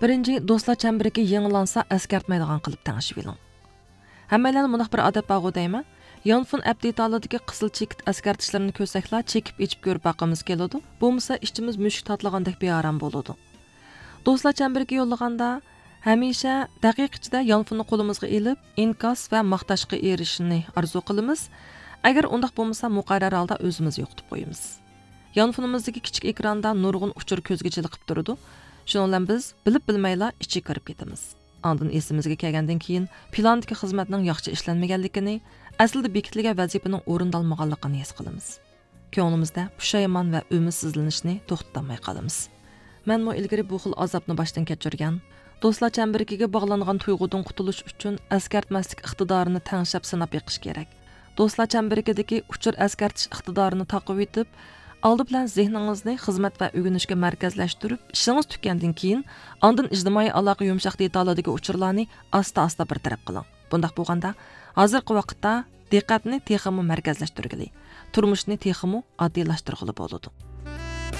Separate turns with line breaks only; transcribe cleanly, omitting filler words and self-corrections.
Birinci, do'stlar chambaragi yangilansa eskartmaydigan qilib tengishib oling. Hammalarning bundaq bir odat bor deymi? Yanfon app detaladagi qizil chekit eskartishlarini ko'rsakla chekib ichib ko'rib boqamiz keladi. Bo'lmasa ishimiz mushuk tatlagandek bearam bo'ladi. Do'stlar chambaragi yo'llaganda hamisha daqiqa ichida yanfonni qo'limizga ilib, inkas va maqtashga erishishni orzu qilamiz. Agar undaq bo'lmasa muqarrar holda o'zimiz yo'qitib qo'yamiz. Yanfonimizdagi kichik ekranda nurg'un uchur ko'zga chiliqib turadi. Shuning bilan biz bilib bilmayla ichi kirib ketamiz. Ondan esimizga kelgandan keyin plandagi xizmatning yaxshi ishlanmaganligini, aslida bekitilgan vazifaning o'rindalmaganligini his qilamiz. Ko'nglimizda pushaymon va umidsizlanishni to'xtatmay qolamiz. Men mo ilgari bu xil azobni boshdan kechirgan, do'stlar chambariga bog'langan tuyg'udan qutulish uchun askartmaslik iqtidorini tanshab sinab yiqish kerak. Do'stlar chambarigidagi uchur askartish iqtidorini taqib etib, oldi bilan zehningizni xizmat va o'rganishga markazlashtirib, ishingiz tugandan keyin ondan ijtimoiy aloqa yumshoq detaladagi uchurlarni asta-asta bir taraf qiling. Bundaq bo'lganda, hozirgi vaqtda diqqatni texmi markazlashtirgili, turmushni texmi oddiylashtirgili bo'ladi.